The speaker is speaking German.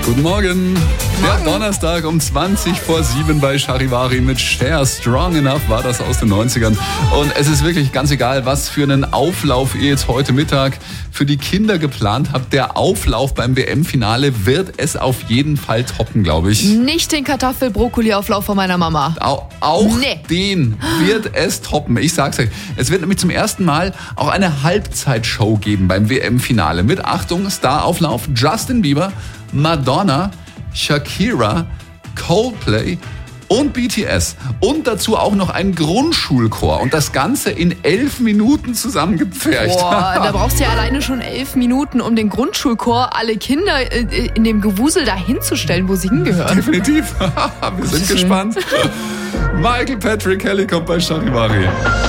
Guten Morgen. Ja, Donnerstag um 7:20 bei Charivari mit Cher. Strong Enough war das aus den 90ern. Und es ist wirklich ganz egal, was für einen Auflauf ihr jetzt heute Mittag für die Kinder geplant habt. Der Auflauf beim WM-Finale wird es auf jeden Fall toppen, glaube ich. Nicht den Kartoffel-Brokkoli-Auflauf von meiner Mama. Auch den wird es toppen. Ich sag's euch. Es wird nämlich zum ersten Mal auch eine Halbzeitshow geben beim WM-Finale. Mit, Achtung, Starauflauf: Justin Bieber, Madonna, Shakira, Coldplay und BTS. Und dazu auch noch ein Grundschulchor. Und das Ganze in 11 Minuten zusammengepfercht. Boah, da brauchst du ja alleine schon 11 Minuten, um den Grundschulchor, alle Kinder in dem Gewusel da hinzustellen, wo sie hingehören. Definitiv. Wir sind gespannt. Michael Patrick Kelly kommt bei Charivari.